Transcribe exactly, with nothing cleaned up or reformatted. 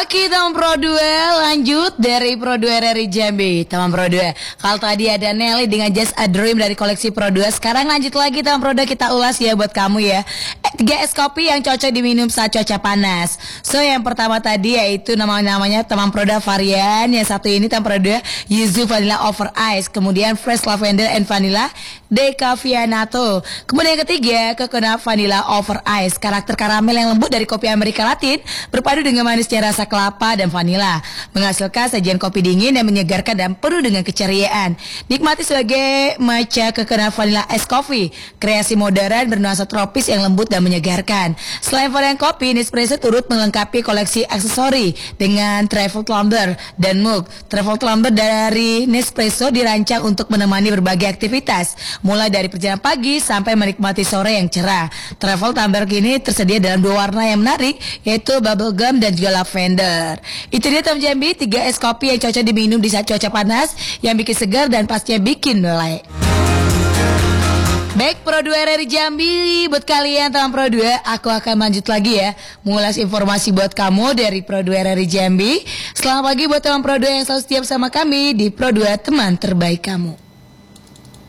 Oke teman Pro dua, lanjut dari Pro dua R R I Jambi. Teman Pro dua, kalau tadi ada Nelly dengan Just a Dream dari koleksi Pro dua, sekarang lanjut lagi teman Pro dua, kita ulas ya buat kamu ya. Eh, tiga es kopi yang cocok diminum saat cuaca panas. So yang pertama tadi yaitu nama-namanya teman Pro dua varian. Yang satu ini teman Pro dua Yuzu Vanilla Over Ice, kemudian Fresh Lavender and Vanilla Decaffeinato. Kemudian yang ketiga Coconut Vanilla Over Ice, karakter karamel yang lembut dari kopi Amerika Latin berpadu dengan manisnya rasa kelapa dan vanila, menghasilkan sajian kopi dingin yang menyegarkan dan penuh dengan keceriaan. Nikmati sebagai matcha Coconut Vanilla Ice Coffee, kreasi modern bernuansa tropis yang lembut dan menyegarkan. Selain varian kopi, Nespresso turut melengkapi koleksi aksesori dengan travel tumbler dan mug. Travel tumbler dari Nespresso dirancang untuk menemani berbagai aktivitas, mulai dari perjalanan pagi sampai menikmati sore yang cerah. Travel tumbler kini tersedia dalam dua warna yang menarik, yaitu bubblegum dan juga lavender. Itu dia teman Jambi, tiga es kopi yang cocok diminum di saat cuaca panas, yang bikin segar dan pastinya bikin melek. Baik Pro dua R R I Jambi, buat kalian teman Pro dua, aku akan lanjut lagi ya mengulas informasi buat kamu dari Pro dua R R I Jambi. Selamat pagi buat teman Pro dua yang selalu setia bersama kami di Pro dua, teman terbaik kamu.